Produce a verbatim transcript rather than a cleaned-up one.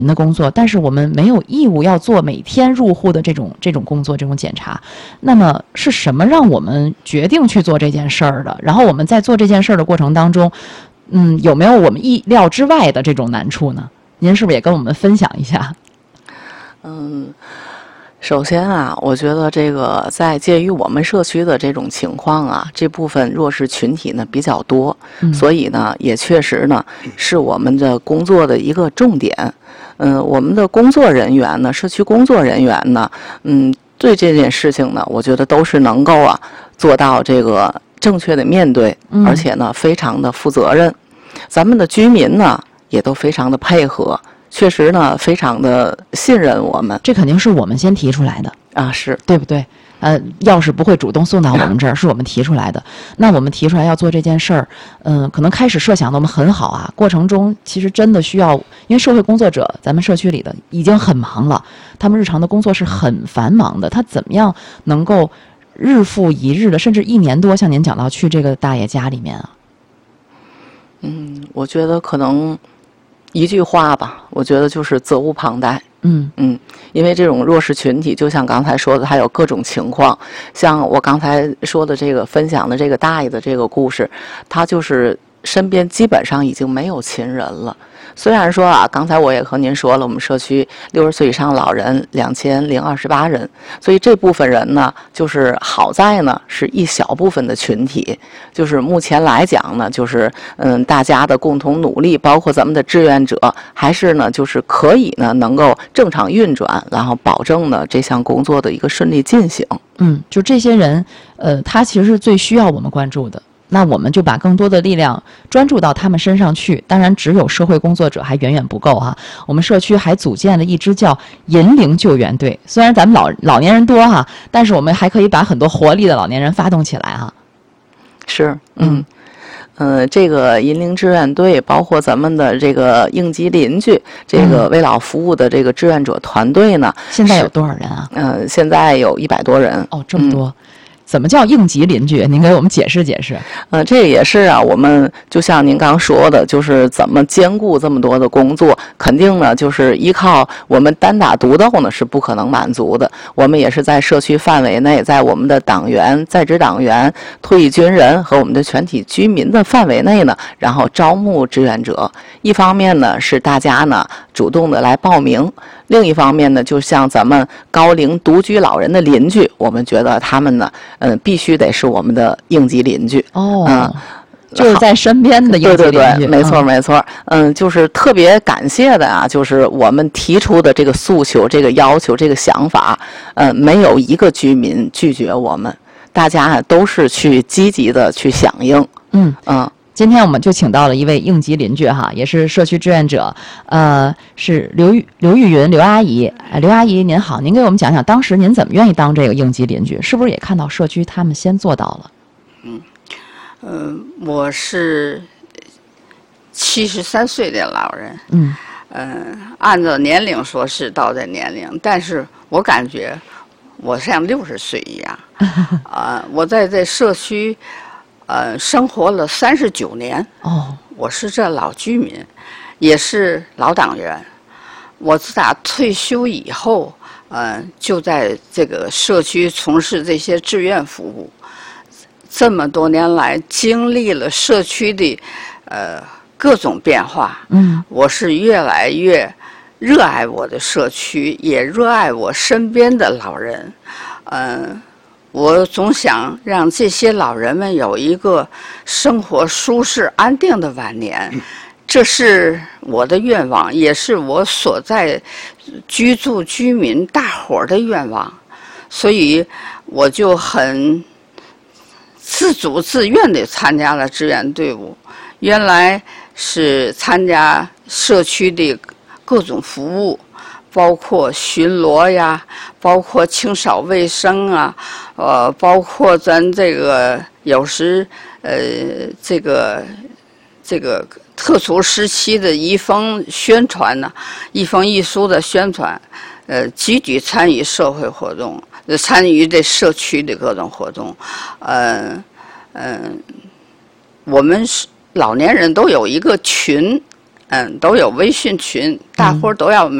的工作，但是我们没有义务要做每天入户的这种这种工作这种检查。那么是什么让我们决定去做这件事儿的？然后我们在做这件事儿的过程当中，嗯，有没有我们意料之外的这种难处呢？您是不是也跟我们分享一下？ 嗯。首先啊，我觉得这个在介于我们社区的这种情况啊，这部分弱势群体呢比较多，嗯、所以呢也确实呢是我们的工作的一个重点。嗯，我们的工作人员呢，社区工作人员呢，嗯，对这件事情呢，我觉得都是能够啊做到这个正确的面对，嗯、而且呢非常的负责任。咱们的居民呢也都非常的配合。确实呢，非常的信任我们。 这肯定是我们先提出来的啊，是对不对？呃，钥匙不会主动送到我们这儿，是我们提出来的。那我们提出来要做这件事儿，嗯、呃，可能开始设想的我们很好啊，过程中其实真的需要，因为社会工作者，咱们社区里的已经很忙了，他们日常的工作是很繁忙的，他怎么样能够日复一日的，甚至一年多，像您讲到去这个大爷家里面啊？ 嗯，我觉得可能。一句话吧，我觉得就是责无旁贷。 嗯嗯，因为这种弱势群体，就像刚才说的，还有各种情况。像我刚才说的这个分享的这个大爷的这个故事，他就是身边基本上已经没有亲人了。虽然说啊，刚才我也和您说了，我们社区六十岁以上老人两千零二十八人，所以这部分人呢，就是好在呢是一小部分的群体，就是目前来讲呢，就是嗯大家的共同努力，包括咱们的志愿者，还是呢就是可以呢能够正常运转，然后保证呢这项工作的一个顺利进行。 嗯，就这些人，呃，他其实是最需要我们关注的。那我们就把更多的力量专注到他们身上去。当然，只有社会工作者还远远不够哈。我们社区还组建了一支叫银龄救援队。虽然咱们老老年人多哈，但是我们还可以把很多活力的老年人发动起来哈。 是，嗯。呃，这个银龄志愿队，包括咱们的这个应急邻居，这个为老服务的这个志愿者团队呢， 嗯、现在有多少人啊？ 呃，现在有一百多人。 哦，这么多。嗯，怎么叫应急邻居？您给我们解释解释。 呃，这也是啊，我们就像您刚说的，就是怎么兼顾这么多的工作，肯定呢，就是依靠我们单打独斗呢是不可能满足的。我们也是在社区范围内，在我们的党员、在职党员、退役军人和我们的全体居民的范围内呢，然后招募志愿者。一方面呢，是大家呢主动的来报名；另一方面呢，就像咱们高龄独居老人的邻居，我们觉得他们呢。嗯，必须得是我们的应急邻居哦，嗯，就是在身边的应急邻居， 对对对，没错没错。嗯，就是特别感谢的啊，就是我们提出的这个诉求、这个要求、这个想法，呃，没有一个居民拒绝我们，大家啊都是去积极的去响应。 嗯嗯。今天我们就请到了一位应急邻居哈，也是社区志愿者，呃，是刘玉刘玉云刘阿姨。呃，刘阿姨您好，您给我们讲讲当时您怎么愿意当这个应急邻居？是不是也看到社区他们先做到了？ 嗯，呃，我是七十三岁的老人， 嗯， 呃，按照年龄说是到这年龄，但是我感觉我像六十岁一样，啊、呃，我在这社区。呃，生活了三十九年哦， 我是这老居民，也是老党员。我自打退休以后，呃，就在这个社区从事这些志愿服务。这么多年来，经历了社区的呃各种变化， 嗯， 我是越来越热爱我的社区，也热爱我身边的老人，嗯、呃。我总想让这些老人们有一个生活舒适安定的晚年，这是我的愿望，也是我所在居住居民大伙儿的愿望，所以我就很自主自愿地参加了志愿队伍。原来是参加社区的各种服务，包括巡逻呀，包括清扫卫生啊，呃，包括咱这个有时呃这个这个特殊时期的遗风宣传呢、啊，遗风遗书的宣传，呃，积极参与社会活动，参与这社区的各种活动，呃嗯、呃，我们是老年人都有一个群。 嗯，都有微信群，大伙儿都要